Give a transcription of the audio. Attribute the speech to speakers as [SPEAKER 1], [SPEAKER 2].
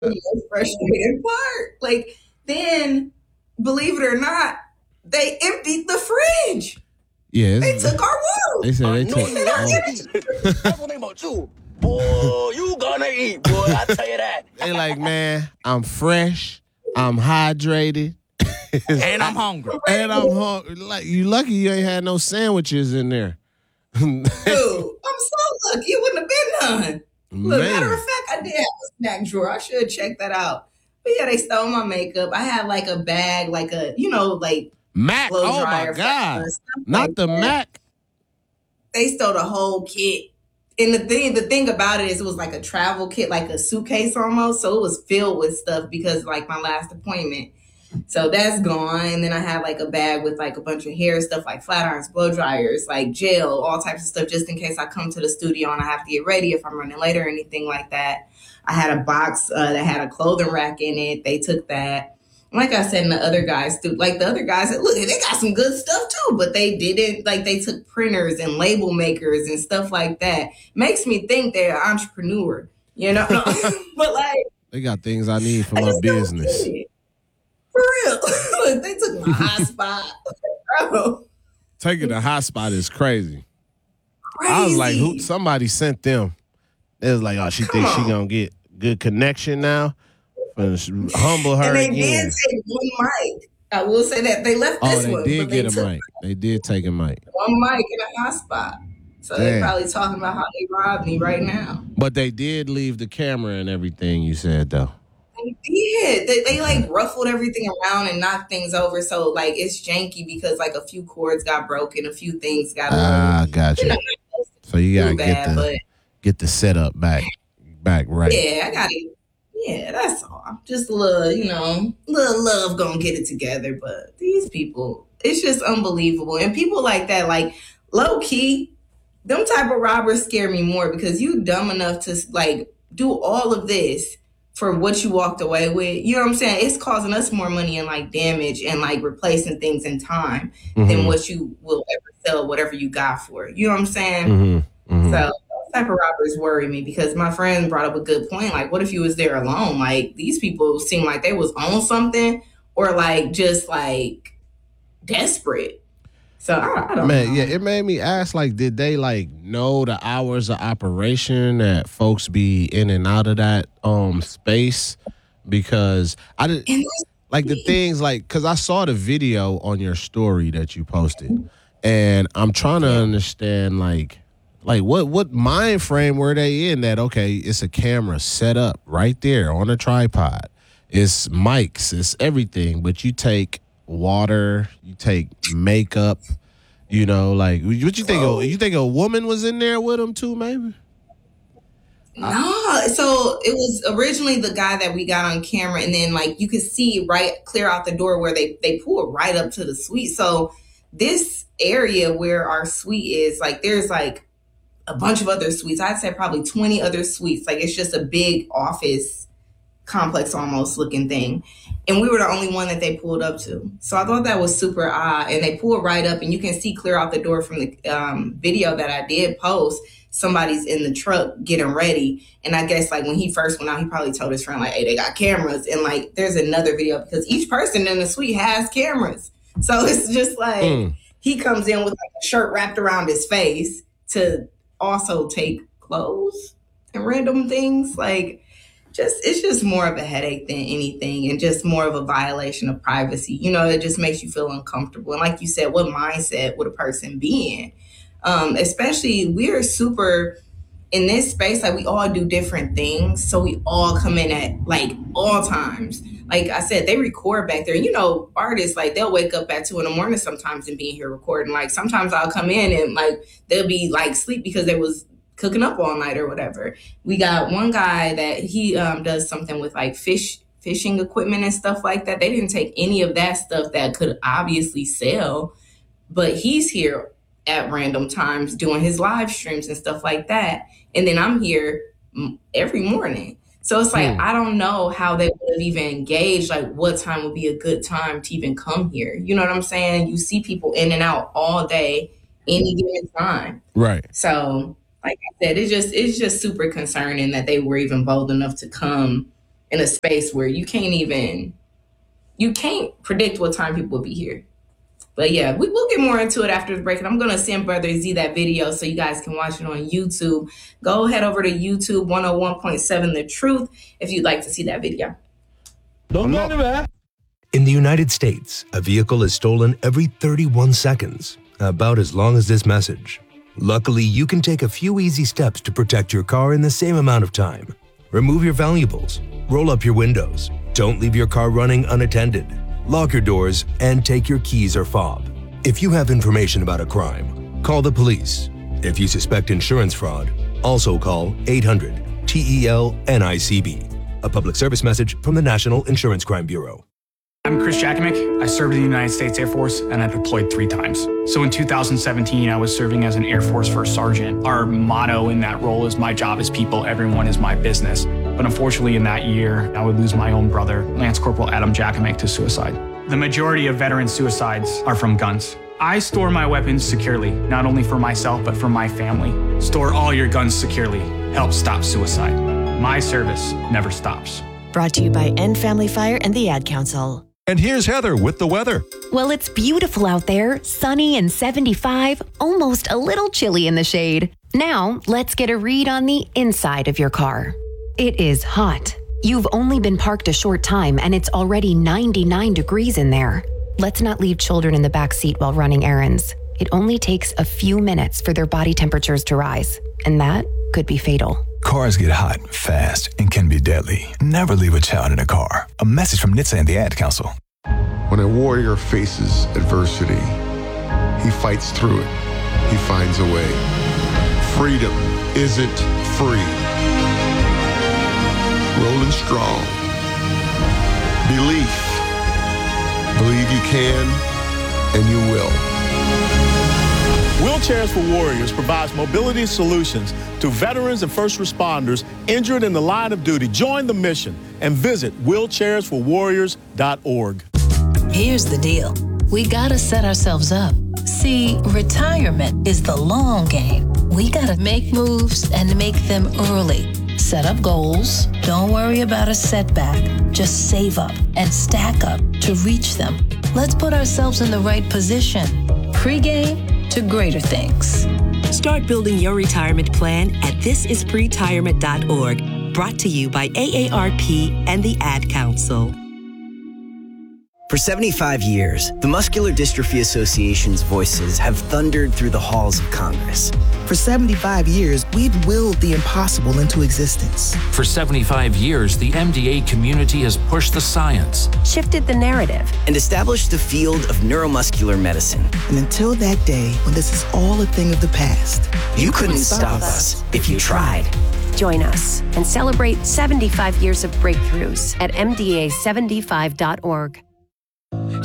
[SPEAKER 1] the most frustrating part. Like, then, believe it or not, they emptied the fridge.
[SPEAKER 2] Yeah,
[SPEAKER 1] they took our water.
[SPEAKER 2] They said they took.
[SPEAKER 3] That's what they want you. Boy, you gonna eat, boy. I tell you that.
[SPEAKER 2] They like, man, I'm fresh, I'm hydrated,
[SPEAKER 3] and I'm hungry.
[SPEAKER 2] And I'm hungry. Like, you lucky you ain't had no sandwiches in there.
[SPEAKER 1] Dude, I'm so lucky. It wouldn't have been none. Look, matter of fact, I did have a snack drawer. I should check that out. But yeah, they stole my makeup. I had like a bag, like a, like
[SPEAKER 2] Mac. Oh my God. Not like the that. Mac.
[SPEAKER 1] They stole the whole kit. And the thing about it is it was like a travel kit, like a suitcase almost. So it was filled with stuff because like my last appointment. So that's gone. And then I had like a bag with like a bunch of hair stuff, like flat irons, blow dryers, like gel, all types of stuff, just in case I come to the studio and I have to get ready if I'm running late or anything like that. I had a box that had a clothing rack in it. They took that. Like I said, and the other guys, look, they got some good stuff too, but they didn't, like they took printers and label makers and stuff like that. Makes me think they're an entrepreneur, but like.
[SPEAKER 2] They got things I need for my business.
[SPEAKER 1] For real. Look, they took my hotspot. Bro.
[SPEAKER 2] Taking the hotspot is crazy. I was like, somebody sent them. It was like, oh, she thinks she gonna get good connection now. Humble her
[SPEAKER 1] and they
[SPEAKER 2] again.
[SPEAKER 1] did take one mic. I will say that they left this one.
[SPEAKER 2] They did get a mic. They did take a mic.
[SPEAKER 1] One mic and a hotspot. So they're probably talking about how they robbed me right now.
[SPEAKER 2] But they did leave the camera and everything you said, though.
[SPEAKER 1] They did. They like ruffled everything around and knocked things over. So like it's janky because like a few cords got broken, a few things got
[SPEAKER 2] gotcha. So you gotta get the setup back right.
[SPEAKER 1] Yeah, I got it. Yeah, that's all. Just a little, little love gonna get it together. But these people, it's just unbelievable. And people like that, like low key, them type of robbers scare me more because you dumb enough to like do all of this for what you walked away with. You know what I'm saying? It's causing us more money and like damage and like replacing things in time than what you will ever sell whatever you got for it. You know what I'm saying? So those type of robbers worry me because my friend brought up a good point. Like, what if you was there alone? Like, these people seem like they was on something or like just like desperate. So I don't know.
[SPEAKER 2] Yeah, it made me ask, like, did they like know the hours of operation that folks be in and out of that space? Because I didn't like the things like because I saw the video on your story that you posted, and I'm trying to understand like what mind frame were they in that, okay, it's a camera set up right there on a tripod. It's mics, it's everything, but you take water, you take makeup, like what you think? You think a woman was in there with them too, maybe?
[SPEAKER 1] No, so it was originally the guy that we got on camera, and then like you could see right clear out the door where they pull right up to the suite. So this area where our suite is, like there's like a bunch of other suites. I'd say probably 20 other suites. Like it's just a big office complex almost looking thing. And we were the only one that they pulled up to. So I thought that was super odd. And they pulled right up and you can see clear out the door from the video that I did post. Somebody's in the truck getting ready. And I guess like when he first went out, he probably told his friend like, hey, they got cameras. And like, there's another video because each person in the suite has cameras. So it's just like, he comes in with like a shirt wrapped around his face to also take clothes and random things. Like, it's just more of a headache than anything and just more of a violation of privacy. It just makes you feel uncomfortable. And like you said, what mindset would a person be in? Especially we're super in this space, like we all do different things. So we all come in at like all times. Like I said, they record back there. Artists, like they'll wake up at 2 a.m. sometimes and be in here recording. Like sometimes I'll come in and like they'll be like sleep because they was cooking up all night or whatever. We got one guy that he does something with like fishing equipment and stuff like that. They didn't take any of that stuff that could obviously sell, but he's here at random times doing his live streams and stuff like that. And then I'm here every morning. So it's like, I don't know how they would have even engaged, like what time would be a good time to even come here. You know what I'm saying? You see people in and out all day, any given time.
[SPEAKER 2] Right.
[SPEAKER 1] So like I said, it's just super concerning that they were even bold enough to come in a space where you can't predict what time people will be here. But yeah, we'll get more into it after the break. And I'm going to send Brother Z that video so you guys can watch it on YouTube. Go head over to YouTube 101.7 The Truth if you'd like to see that video.
[SPEAKER 4] In the United States, a vehicle is stolen every 31 seconds, about as long as this message. Luckily, you can take a few easy steps to protect your car in the same amount of time. Remove your valuables, roll up your windows, don't leave your car running unattended, lock your doors, and take your keys or fob. If you have information about a crime, call the police. If you suspect insurance fraud, also call 800-TEL-NICB. A public service message from the National Insurance Crime Bureau.
[SPEAKER 5] I'm Chris Jakimick. I served in the United States Air Force and I deployed 3 times. So in 2017, I was serving as an Air Force First Sergeant. Our motto in that role is my job is people, everyone is my business. But unfortunately in that year, I would lose my own brother, Lance Corporal Adam Jakimick, to suicide. The majority of veteran suicides are from guns. I store my weapons securely, not only for myself, but for my family. Store all your guns securely. Help stop suicide. My service never stops.
[SPEAKER 6] Brought to you by End Family Fire and the Ad Council.
[SPEAKER 7] And here's Heather with the weather.
[SPEAKER 8] Well, it's beautiful out there, sunny and 75, almost a little chilly in the shade. Now, let's get a read on the inside of your car. It is hot. You've only been parked a short time and it's already 99 degrees in there. Let's not leave children in the back seat while running errands. It only takes a few minutes for their body temperatures to rise, and that could be fatal.
[SPEAKER 7] Cars get hot fast and can be deadly. Never leave a child in a car. A message from NHTSA and the Ad Council.
[SPEAKER 9] When a warrior faces adversity, he fights through it. He finds a way. Freedom isn't free. Rolling strong. Belief. Believe you can and you will.
[SPEAKER 10] Wheelchairs for Warriors provides mobility solutions to veterans and first responders injured in the line of duty. Join the mission and visit wheelchairsforwarriors.org.
[SPEAKER 11] Here's the deal. We gotta set ourselves up. See, retirement is the long game. We gotta make moves and make them early. Set up goals. Don't worry about a setback. Just save up and stack up to reach them. Let's put ourselves in the right position. Pre-game to greater things.
[SPEAKER 6] Start building your retirement plan at thisispretirement.org. Brought to you by AARP and the Ad Council.
[SPEAKER 12] For 75 years, the Muscular Dystrophy Association's voices have thundered through the halls of Congress.
[SPEAKER 13] For 75 years, we've willed the impossible into existence.
[SPEAKER 14] For 75 years, the MDA community has pushed the science,
[SPEAKER 6] shifted the narrative,
[SPEAKER 12] and established the field of neuromuscular medicine.
[SPEAKER 13] And until that day, when this is all a thing of the past,
[SPEAKER 12] you couldn't stop us if you tried.
[SPEAKER 6] Join us and celebrate 75 years of breakthroughs at MDA75.org.